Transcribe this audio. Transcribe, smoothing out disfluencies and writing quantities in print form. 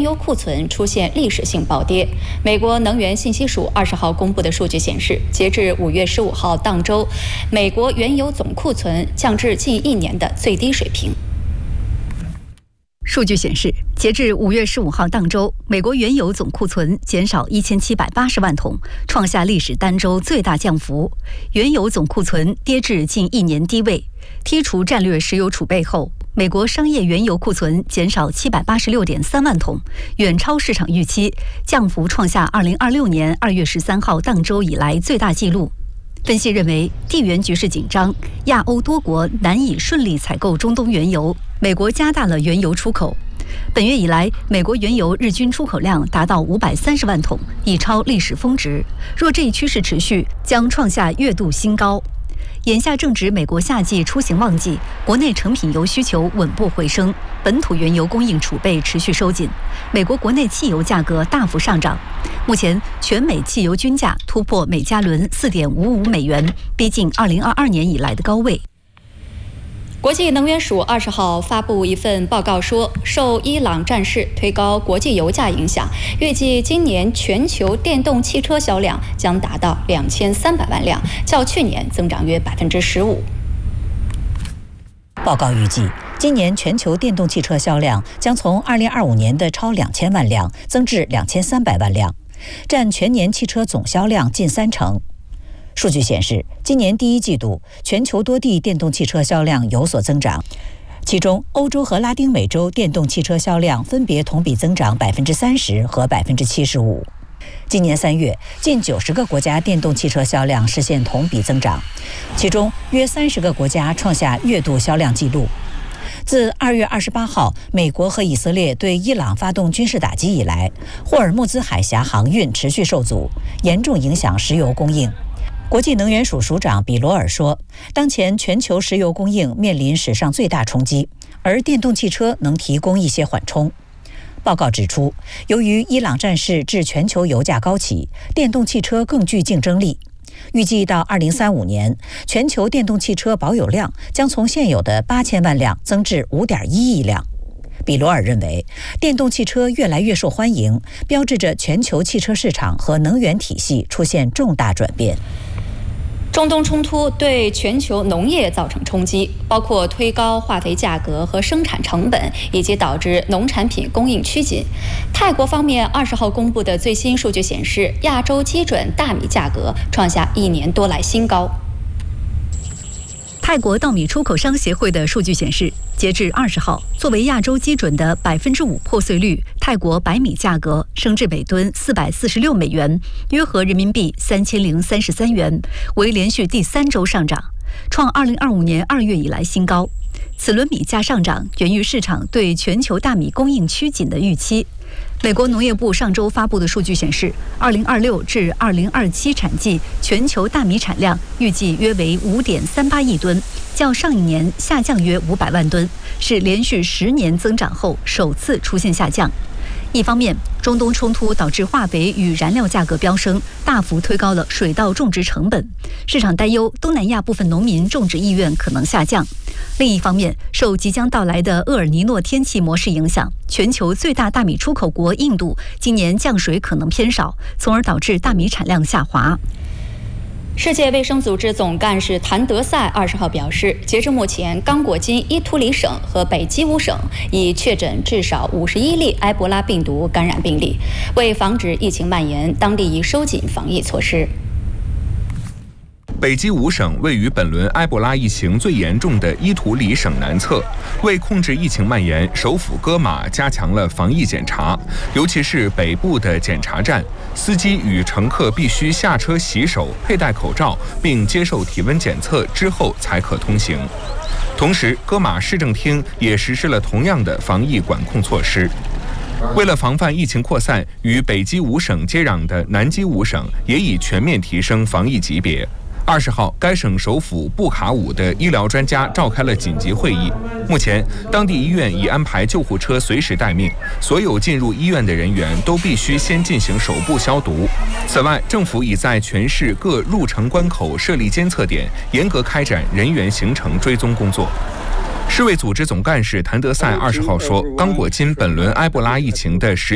油库存出现历史性暴跌。美国能源信息署20号公布的数据显示，截至5月15号当周，美国原油总库存降至近1年的最低水平。 数据显示，截至5月15号当周，美国原油总库存减少1780万桶，创下历史单周最大降幅。原油总库存跌至近1年低位。剔除战略石油储备后，美国商业原油库存减少786.3万桶，远超市场预期，降幅创下2026年2月13号当周以来最大纪录。分析认为，地缘局势紧张，亚欧多国难以顺利采购中东原油，美国加大了原油出口。本月以来，美国原油日均出口量达到530万桶，已超历史峰值。若这一趋势持续，将创下月度新高。眼下正值美国夏季出行旺季，国内成品油需求稳步回升，本土原油供应储备持续收紧，美国国内汽油价格大幅上涨。目前，全美汽油均价突破每加仑4.55美元，逼近2022年以来的高位。 国际能源署20号发布一份报告说，受伊朗战事推高国际油价影响，预计今年全球电动汽车销量将达到2300万辆，较去年增长约15%。 报告预计，今年全球电动汽车销量将从2025年的超2000万辆增至2300万辆，占全年汽车总销量近30%。数据显示，今年第一季度全球多地电动汽车销量有所增长，其中欧洲和拉丁美洲电动汽车销量分别同比增长30%和75%。今年3月，近90个国家电动汽车销量实现同比增长，其中约30个国家创下月度销量纪录。自2月28号美国和以色列对伊朗发动军事打击以来，霍尔木兹海峡航运持续受阻，严重影响石油供应。国际能源署署长比罗尔说，当前全球石油供应面临史上最大冲击，而电动汽车能提供一些缓冲。报告指出，由于伊朗战事致全球油价高企，电动汽车更具竞争力。预计到2035年，全球电动汽车保有量将从现有的8000万辆增至5.1亿辆。比罗尔认为，电动汽车越来越受欢迎，标志着全球汽车市场和能源体系出现重大转变。 中东冲突对全球农业造成冲击，包括推高化肥价格和生产成本，以及导致农产品供应趋紧。泰国方面20号公布的最新数据显示，亚洲基准大米价格创下1年多来新高。 泰国稻米出口商协会的数据显示，截至20号，作为亚洲基准的5%破碎率，泰国白米价格升至每吨446美元，约合人民币3033元，为连续第3周上涨，创2025年2月以来新高。此轮米价上涨源于市场对全球大米供应趋紧的预期。美国农业部上周发布的数据显示，2026至2027产季全球大米产量预计约为5.38亿吨，较上一年下降约500万吨，是连续10年增长后首次出现下降。一方面，中东冲突导致化肥与燃料价格飙升，大幅推高了水稻种植成本，市场担忧东南亚部分农民种植意愿可能下降。另一方面，受即将到来的厄尔尼诺天气模式影响，全球最大大米出口国印度今年降水可能偏少，从而导致大米产量下滑。 世界卫生组织总干事谭德赛20号表示，截至目前，刚果金伊图里省和北基乌省已确诊至少51例埃博拉病毒感染病例。为防止疫情蔓延，当地已收紧防疫措施。 北基乌省位于本轮埃博拉疫情最严重的伊图里省南侧，为控制疫情蔓延，首府戈马加强了防疫检查，尤其是北部的检查站，司机与乘客必须下车洗手、佩戴口罩，并接受体温检测之后才可通行。同时，戈马市政厅也实施了同样的防疫管控措施。为了防范疫情扩散，与北基乌省接壤的南基乌省也已全面提升防疫级别。20号，该省首府布卡武的医疗专家召开了紧急会议。目前，当地医院已安排救护车随时待命，所有进入医院的人员都必须先进行手部消毒。此外，政府已在全市各入城关口设立监测点，严格开展人员行程追踪工作。世卫组织总干事谭德赛20号说，刚果金本轮埃博拉疫情的